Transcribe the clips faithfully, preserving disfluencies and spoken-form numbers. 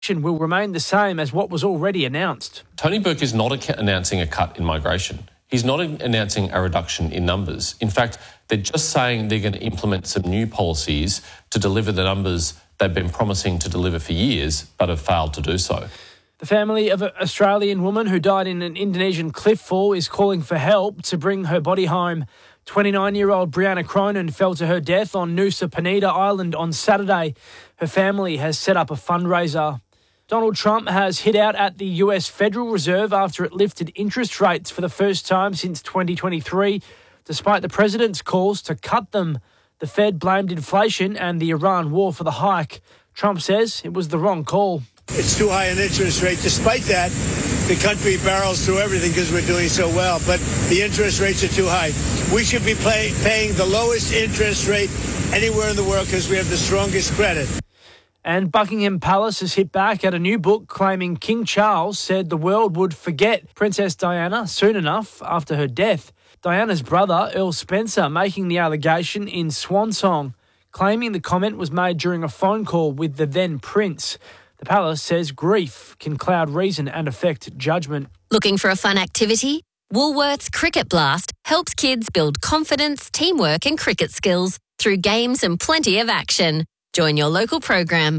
will remain the same as what was already announced. Tony Burke is not a- announcing a cut in migration. He's not a- announcing a reduction in numbers. In fact, they're just saying they're going to implement some new policies to deliver the numbers they've been promising to deliver for years, but have failed to do so. The family of an Australian woman who died in an Indonesian cliff fall is calling for help to bring her body home. twenty-nine-year-old Brianna Cronin fell to her death on Nusa Penida Island on Saturday. Her family has set up a fundraiser. Donald Trump has hit out at the U S Federal Reserve after it lifted interest rates for the first time since twenty twenty-three, despite the president's calls to cut them. The Fed blamed inflation and the Iran war for the hike. Trump says it was the wrong call. It's too high an interest rate. Despite that, the country barrels through everything because we're doing so well, but the interest rates are too high. We should be pay, paying the lowest interest rate anywhere in the world because we have the strongest credit. And Buckingham Palace has hit back at a new book claiming King Charles said the world would forget Princess Diana soon enough after her death. Diana's brother, Earl Spencer, making the allegation in Swan Song, claiming the comment was made during a phone call with the then Prince. The palace says grief can cloud reason and affect judgment. Looking for a fun activity? Woolworths Cricket Blast helps kids build confidence, teamwork and cricket skills through games and plenty of action. Join your local program.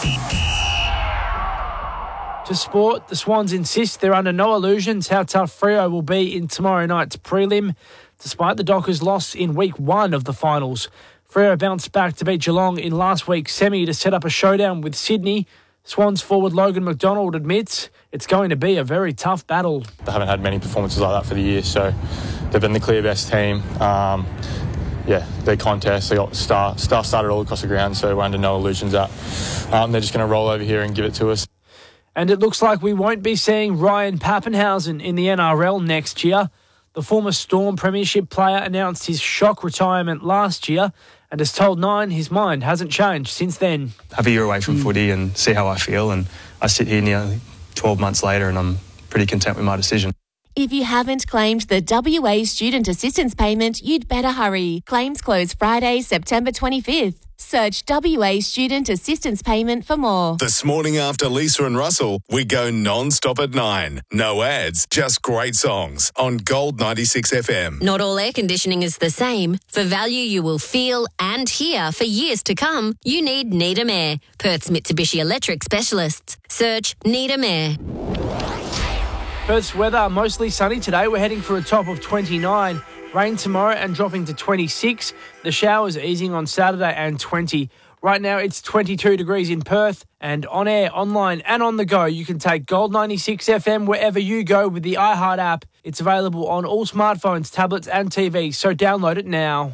To sport, the Swans insist they're under no illusions how tough Freo will be in tomorrow night's prelim. Despite the Dockers' loss in week one of the finals, Freo bounced back to beat Geelong in last week's semi to set up a showdown with Sydney. Swans forward Logan McDonald admits it's going to be a very tough battle. They haven't had many performances like that for the year, so they've been the clear best team. Um, yeah, their contest, they got star, star started all across the ground, so we're under no illusions that um, they're just going to roll over here and give it to us. And it looks like we won't be seeing Ryan Pappenhausen in the N R L next year. The former Storm Premiership player announced his shock retirement last year and has told Nine his mind hasn't changed since then. Have a year away from mm. footy and see how I feel, and I sit here nearly twelve months later and I'm pretty content with my decision. If you haven't claimed the W A Student Assistance Payment, you'd better hurry. Claims close Friday, September twenty-fifth. Search W A Student Assistance Payment for more. This morning after Lisa and Russell, we go non-stop at nine. No ads, just great songs on Gold ninety-six F M. Not all air conditioning is the same. For value you will feel and hear for years to come, you need Needham Air. Perth's Mitsubishi Electric specialists. Search Needham Air. Perth's weather, mostly sunny today. We're heading for a top of twenty-nine. Rain tomorrow and dropping to twenty-six. The showers easing on Saturday and twenty. Right now it's twenty-two degrees in Perth, and on air, online and on the go, you can take Gold ninety-six F M wherever you go with the iHeart app. It's available on all smartphones, tablets and T Vs, so download it now.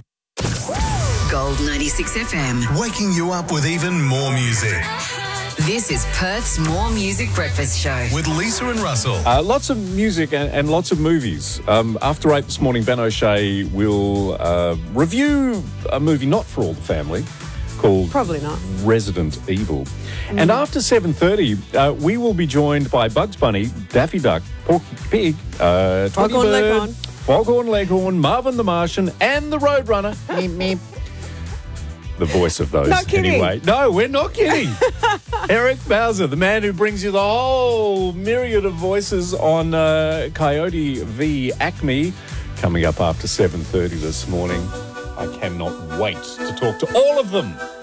Gold ninety-six F M. Waking you up with even more music. This is Perth's More Music Breakfast Show. With Lisa and Russell. Uh, lots of music and, and lots of movies. Um, after eight this morning, Ben O'Shea will uh, review a movie not for all the family called Probably not. Resident Evil. Mm. And after seven thirty, uh, we will be joined by Bugs Bunny, Daffy Duck, Porky Pig, uh, Twiggy Foghorn Bird, Leghorn. Foghorn Leghorn, Marvin the Martian, and the Roadrunner. Meep, meep. The voice of those, not kidding. Anyway. No, we're not kidding. Eric Bowser, the man who brings you the whole myriad of voices on uh, Coyote v Acme, coming up after seven thirty this morning. I cannot wait to talk to all of them.